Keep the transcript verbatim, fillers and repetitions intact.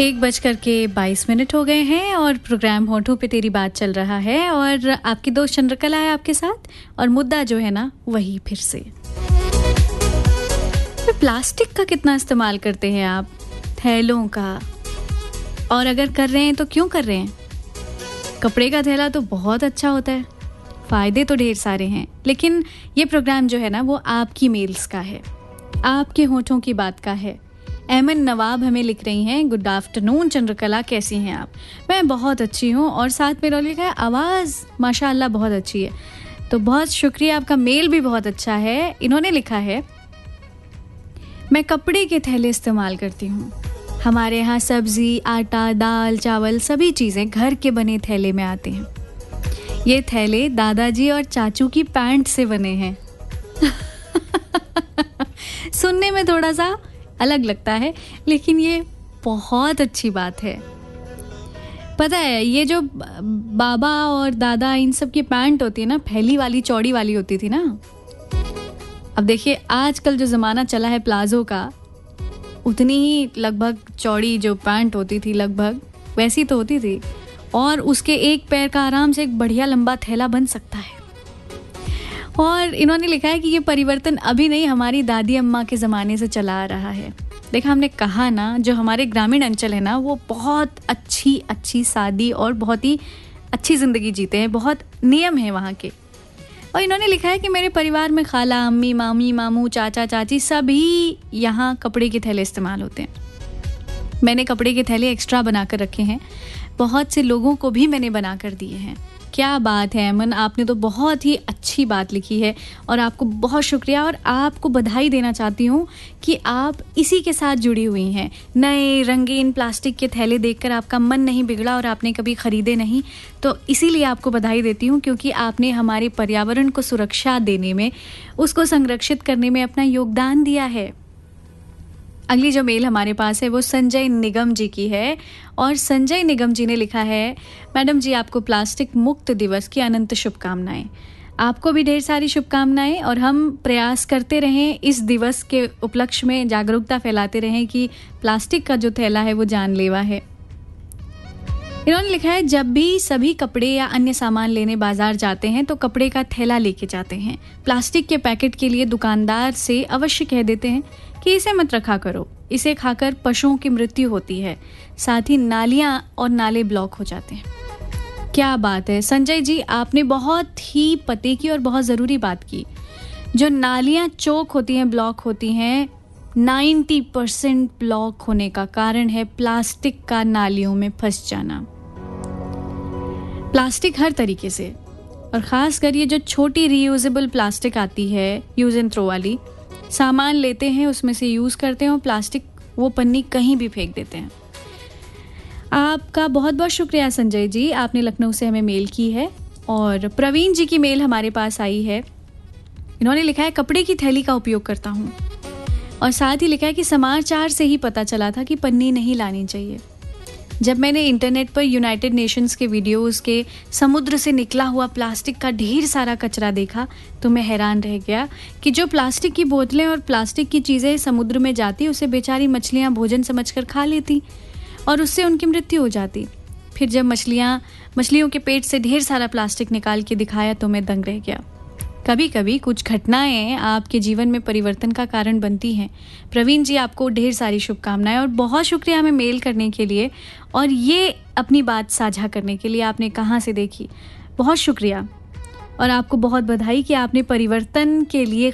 एक बज कर के बाईस मिनट हो गए हैं और प्रोग्राम होठों पे तेरी बात चल रहा है और आपकी दोस्त चंद्रकला है आपके साथ और मुद्दा जो है ना वही फिर से तो प्लास्टिक का कितना इस्तेमाल करते हैं आप, थैलों का, और अगर कर रहे हैं तो क्यों कर रहे हैं। कपड़े का थैला तो बहुत अच्छा होता है, फ़ायदे तो ढेर सारे हैं, लेकिन ये प्रोग्राम जो है ना वो आपकी मेल्स का है, आपके होठों की बात का है। एमन नवाब हमें लिख रही हैं, गुड आफ्टरनून चंद्रकला, कैसी हैं आप। मैं बहुत अच्छी हूँ और साथ में लिखा है आवाज़ माशाल्लाह बहुत अच्छी है। तो बहुत शुक्रिया, आपका मेल भी बहुत अच्छा है। इन्होंने लिखा है मैं कपड़े के थैले इस्तेमाल करती हूँ। हमारे यहाँ सब्ज़ी, आटा, दाल, चावल सभी चीज़ें घर के बने थैले में आते हैं। ये थैले दादाजी और चाचू की पैंट से बने हैं। सुनने में थोड़ा सा अलग लगता है लेकिन ये बहुत अच्छी बात है। पता है ये जो बाबा और दादा इन सब की पैंट होती है ना, फैली वाली चौड़ी वाली होती थी ना। अब देखिए आजकल जो ज़माना चला है प्लाजो का, उतनी ही लगभग चौड़ी जो पैंट होती थी लगभग वैसी तो होती थी, और उसके एक पैर का आराम से एक बढ़िया लंबा थैला बन सकता है। और इन्होंने लिखा है कि ये परिवर्तन अभी नहीं, हमारी दादी अम्मा के ज़माने से चला आ रहा है। देखा, हमने कहा ना, जो हमारे ग्रामीण अंचल है ना वो बहुत अच्छी अच्छी सादी और बहुत ही अच्छी ज़िंदगी जीते हैं, बहुत नियम है वहाँ के। और इन्होंने लिखा है कि मेरे परिवार में खाला, अम्मी, मामी, मामू, चाचा, चाची सभी यहाँ कपड़े के थैले इस्तेमाल होते हैं। मैंने कपड़े के थैले एक्स्ट्रा बना कर रखे हैं, बहुत से लोगों को भी मैंने बना कर दिए हैं। क्या बात है अमन, आपने तो बहुत ही अच्छी बात लिखी है और आपको बहुत शुक्रिया। और आपको बधाई देना चाहती हूँ कि आप इसी के साथ जुड़ी हुई हैं। नए रंगीन प्लास्टिक के थैले देखकर आपका मन नहीं बिगड़ा और आपने कभी ख़रीदे नहीं, तो इसीलिए आपको बधाई देती हूँ, क्योंकि आपने हमारे पर्यावरण को सुरक्षा देने में, उसको संरक्षित करने में अपना योगदान दिया है। अगली जो मेल हमारे पास है वो संजय निगम जी की है और संजय निगम जी ने लिखा है, मैडम जी आपको प्लास्टिक मुक्त दिवस की अनंत शुभकामनाएं। आपको भी ढेर सारी शुभकामनाएं और हम प्रयास करते रहें इस दिवस के उपलक्ष्य में, जागरूकता फैलाते रहें कि प्लास्टिक का जो थैला है वो जानलेवा है। इन्होंने लिखा है जब भी सभी कपड़े या अन्य सामान लेने बाजार जाते हैं तो कपड़े का थैला लेके जाते हैं। प्लास्टिक के पैकेट के लिए दुकानदार से अवश्य कह देते हैं कि इसे मत रखा करो, इसे खाकर पशुओं की मृत्यु होती है, साथ ही नालियां और नाले ब्लॉक हो जाते हैं। क्या बात है संजय जी, आपने बहुत ही पते की और बहुत ज़रूरी बात की। जो नालियां चौक होती हैं, ब्लॉक होती हैं, नब्बे परसेंट ब्लॉक होने का कारण है प्लास्टिक का नालियों में फंस जाना। प्लास्टिक हर तरीके से, और ख़ास कर ये जो छोटी रीयूजेबल प्लास्टिक आती है, यूज़ एंड थ्रो वाली, सामान लेते हैं उसमें से यूज़ करते हैं और प्लास्टिक वो पन्नी कहीं भी फेंक देते हैं। आपका बहुत बहुत शुक्रिया संजय जी, आपने लखनऊ से हमें मेल की है। और प्रवीण जी की मेल हमारे पास आई है। इन्होंने लिखा है कपड़े की थैली का उपयोग करता हूँ, और साथ ही लिखा है कि समाचार से ही पता चला था कि पन्नी नहीं लानी चाहिए। जब मैंने इंटरनेट पर यूनाइटेड नेशंस के वीडियोस के समुद्र से निकला हुआ प्लास्टिक का ढेर सारा कचरा देखा तो मैं हैरान रह गया कि जो प्लास्टिक की बोतलें और प्लास्टिक की चीज़ें समुद्र में जाती, उसे बेचारी मछलियाँ भोजन समझकर खा लेती और उससे उनकी मृत्यु हो जाती। फिर जब मछलियाँ मछलियों के पेट से ढेर सारा प्लास्टिक निकाल के दिखाया तो मैं दंग रह गया। कभी कभी कुछ घटनाएं आपके जीवन में परिवर्तन का कारण बनती हैं। प्रवीण जी आपको ढेर सारी शुभकामनाएं और बहुत शुक्रिया हमें मेल करने के लिए और ये अपनी बात साझा करने के लिए। आपने कहाँ से देखी, बहुत शुक्रिया। और आपको बहुत बधाई कि आपने परिवर्तन के लिए